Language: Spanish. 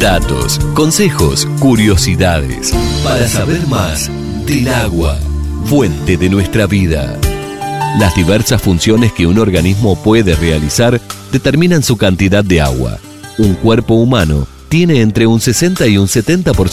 Datos, consejos, curiosidades, para saber más del agua, fuente de nuestra vida. Las diversas funciones que un organismo puede realizar determinan su cantidad de agua. Un cuerpo humano tiene entre un 60 y un 70%